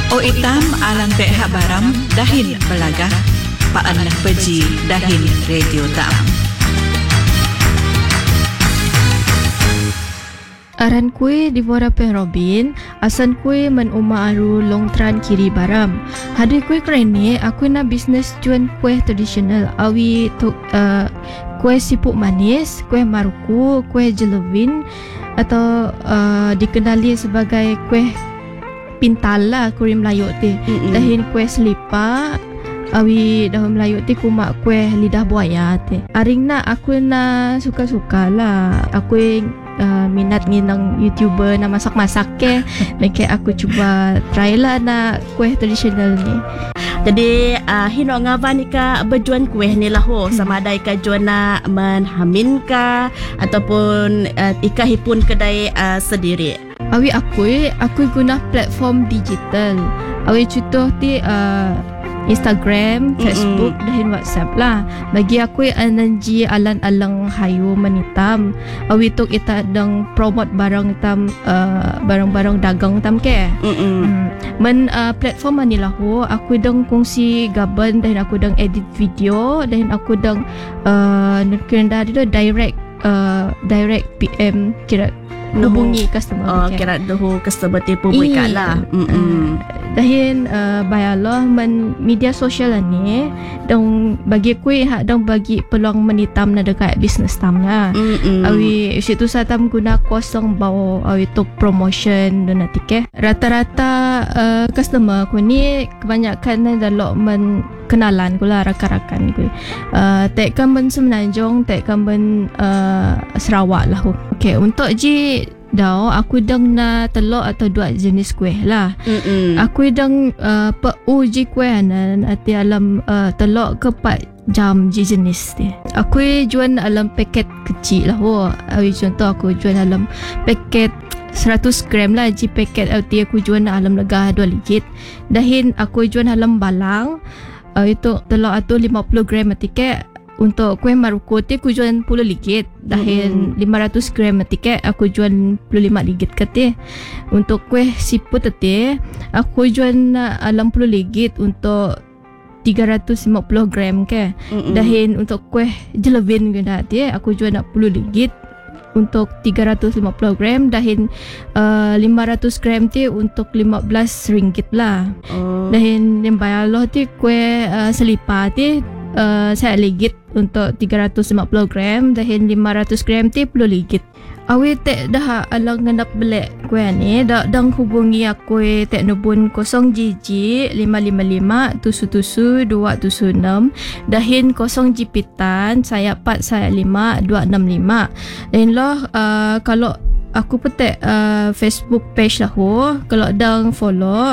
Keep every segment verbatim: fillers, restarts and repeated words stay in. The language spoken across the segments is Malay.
O itam alang teh habaram dahin belagah paan nak peji dahin radio tam. Aran kue Devora Pen Robin, asan kue men uma aru Longtran Kiri Baram. Hadi kue kerene aku na bisnes juan kue tradisional awi tu uh, kue siput manis, kue maruku, kue jelewin atau uh, dikenali sebagai kue pintal lah kuri Melayu ti. Mm-mm. Dahin kue selipar awi dalam Melayu ti kumak kue lidah buaya ti. Aring na aku na suka-suka lah. Aku uh, minat nginang YouTuber na masak-masak ke. Maka aku cuba try lah na kue tradisional ni. Jadi uh, hino ngawan ika berjuan kuih ni lah ho, sama ada ika juan na menhamin ka ataupun uh, ika hipun kedai uh, sendiri. Awi aku aku guna platform digital. Awi contoh ti uh, Instagram, Facebook, mm-hmm. dan WhatsApp lah. Bagi aku ananji alan-alang hayu menitam. Awi tok ita dang promote barang tam uh, barang-barang dagang tam ke. Mm-hmm. Mm. Men uh, platform ani lah ho, aku dang kongsi gaban dan aku dang edit video dan aku dang uh, kena ada direct uh, direct P M kira hubungi customer. Oh, okay. Kira dohu customer tipu buikat lah. Hmm. Dahin uh, bayalah men media sosial ni dong bagi kui hak dong bagi peluang menitam na dekat business tam lah. Mm-mm. Awi situ satam guna kosong bawa awi tok promotion dan natike. Rata-rata uh, customer ku ni kebanyakan dalok men kenalan ku lah rakan-rakan ku. Uh, tek kan ben Semenanjung, tek kan ben uh, Sarawak lah. Okey, untuk ji Dao, aku dang na telok atau dua jenis kuih lah. Mm-mm. Aku dang uh, pe uji kuih nan ati alam uh, telok ke pat jam je jenis dia. Aku jual alam paket kecil lah. Oh, awi contoh aku jual alam paket seratus gram lah. Ji paket ati aku jual alam lega dua ringgit. Dahin aku jual alam balang. Uh, itu telok atu lima puluh gram tiket. Untuk kuih maruku ti aku jual sepuluh ringgit. Dahin mm-hmm. lima ratus gram tiket aku jual sepuluh lima ringgit kati. Untuk kuih siput ti aku jual enam puluh ringgit untuk tiga ratus lima puluh gram ke. Mm-hmm. Dahin untuk kuih jelewin guna ti aku jual sepuluh ringgit untuk tiga ratus lima puluh gram. Dahin uh, lima ratus gram ti untuk lima belas ringgit lah. Oh. Dahin yang bayar lo ti kuih uh, selipar ti Uh, saya ringgit untuk tiga ratus lima puluh gram. Dahin lima ratus gram ti sepuluh ringgit. Awi tek dah alang ngendap belek kue ni dak dang hubungi aku tek nubun kosong jiji lima lima lima tusu tusu dua tusu enam. Dahin kosong jipitan saya empat saya lima dua enam lima. Dahin loh uh, kalau aku petek uh, Facebook page lah ho, kalau dang follow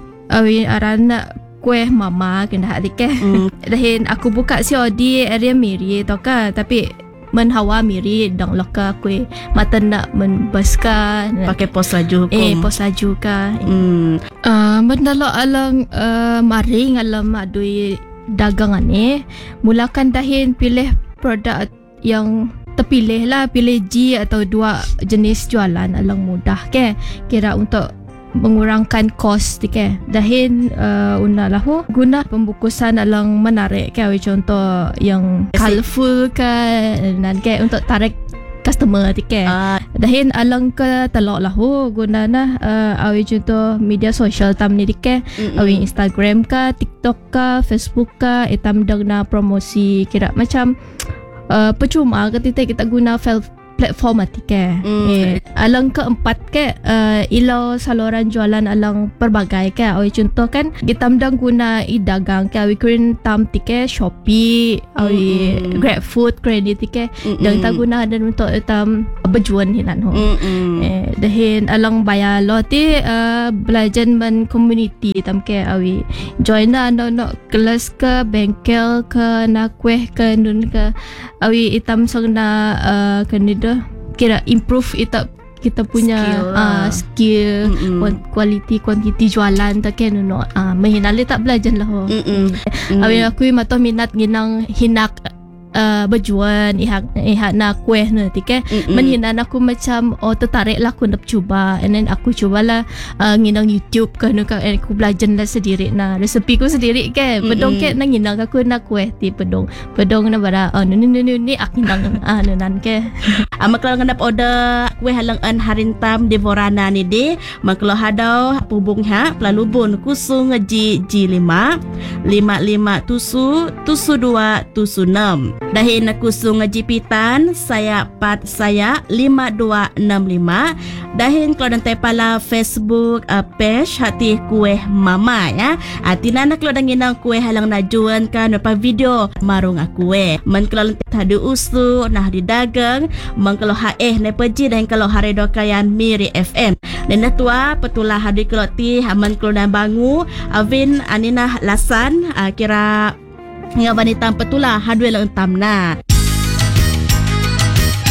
awi arana kuih mama kena hak dikeh. Mm. Dahin aku buka si Odi area Miri tau ka, tapi men hawa Miri dang loka kuih mata nak men baska pakai pos laju hukum. Eh pos laju ka. Hmm. Uh, mendalo alang uh, maring alam adui dagangan ni, mulakan dahin pilih produk yang terpilih lah, pilih G atau dua jenis jualan alang mudah ke. Kira untuk mengurangkan kos ke. Dahin uh, una lahu guna pembukusan alang menarik ke, contoh yang colourful ke nan ke untuk tarik customer ke. Uh. Dahin alang ke telok lahu guna nah uh, awi contoh media sosial tam ni ke. Awi Instagram ka, TikTok ka, Facebook ka, itam dang na promosi kira macam uh, percuma ketika kita guna file platform atika. Mm. Eh, alang keempat ke uh, ilau saluran jualan alang pelbagai ke. Awi contoh kan kita mdang guna i dagang ke awi kurin tam tike Shopee, awi mm. GrabFood, kredit tike. Dan kita guna dan untuk tam berjuan hinan ho. Eh, dahin alang bayar lo ti uh, belajar men community tam ke awi join na no no kelas ke bengkel ke na kueh ke nun ke awi itam sang na uh, kanida kira improve ita kita punya skill, uh, skill quality quantity jualan tak kan no ah uh, mahinali tak belajar lah ho. Awi aku matau minat ginang hinak uh, berjuan ihak ihak nak kuih nanti ke menhinan aku macam oh tertarik lah aku nak cuba, and then aku cubalah uh, nginang YouTube kan, aku belajar lah sendiri nah resepi ku sendiri ke pedong ke nang nginang aku nak kuih ti pedong pedong na bara oh ni ni ni ni aku nang ah nan ke ama kalau ngendap order kuih halang an harintam di Vorana ni de maklo hadau pubung ha pelalubun kusu ngaji ji lima lima lima tusu tusu dua tusu enam dahin kusu ngaji pitan saya pat saya lima dua enam lima dahin kalau dan tepala Facebook uh, page hati kuih mama ya atina nak kalau danginang kuih halang najuan kan apa video marung aku eh man kalau tadi usu nah di dagang man kalau ha eh ne peji dan kalau hari dokayan Miri F M dan tua petulah hadi kalau ti aman kalau dan bangu avin anina lasan uh, kira ngaban hitam petulah hadwe lang tamna